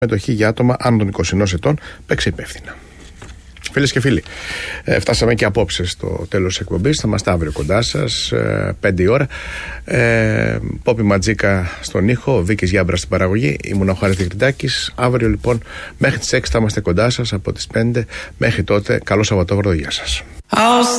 Μετοχή για άτομα άνω των 21 ετών. Παίξε υπεύθυνα. Φίλες και φίλοι, φτάσαμε και απόψε στο τέλος της εκπομπής. Θα είμαστε αύριο κοντά σας, 5 η ώρα. Πόπι Ματζίκα στον ήχο, Βίκης Γιάμπρα στην παραγωγή. Ήμουν ο Χάρης Διεκτάκης. Αύριο λοιπόν μέχρι τις 6 θα είμαστε κοντά σας από τις 5. Μέχρι τότε, καλό Σαββατόβραδο, γεια σας.